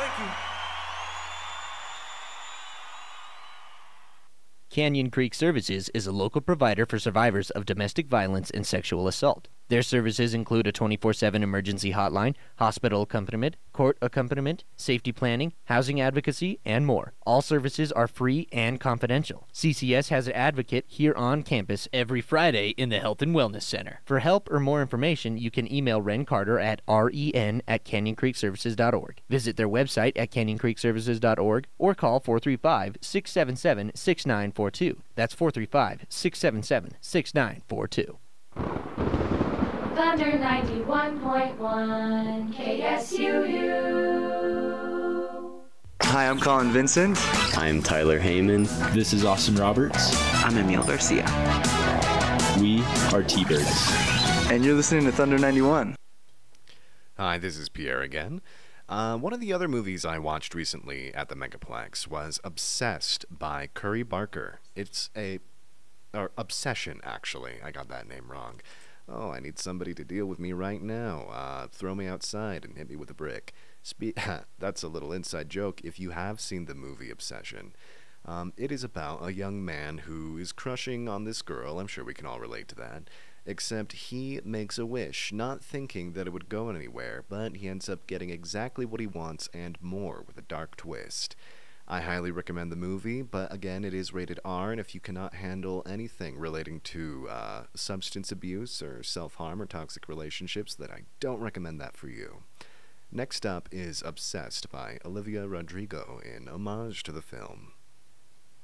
Thank you. Canyon Creek Services is a local provider for survivors of domestic violence and sexual assault. Their services include a 24/7 emergency hotline, hospital accompaniment, court accompaniment, safety planning, housing advocacy, and more. All services are free and confidential. CCS has an advocate here on campus every Friday in the Health and Wellness Center. For help or more information, you can email Ren Carter at ren@canyonCreekServices.org. Visit their website at canyonCreekServices.org or call 435-677-6942. That's 435-677-6942. Thunder 91.1 KSUU. Hi, I'm Colin Vincent. I'm Tyler Heyman. This is Austin Roberts. I'm Emil Garcia. We are T-Birds. And you're listening to Thunder 91. Hi, this is Pierre again. One of the other movies I watched recently at the Megaplex was Obsessed by Curry Barker. Obsession, actually. I got that name wrong. Oh, I need somebody to deal with me right now. Throw me outside and hit me with a brick. That's a little inside joke if you have seen the movie Obsession. It is about a young man who is crushing on this girl. I'm sure we can all relate to that. Except he makes a wish, not thinking that it would go anywhere, but he ends up getting exactly what he wants and more with a dark twist. I highly recommend the movie, but again, it is rated R, and if you cannot handle anything relating to substance abuse or self-harm or toxic relationships, then I don't recommend that for you. Next up is Obsessed by Olivia Rodrigo in homage to the film.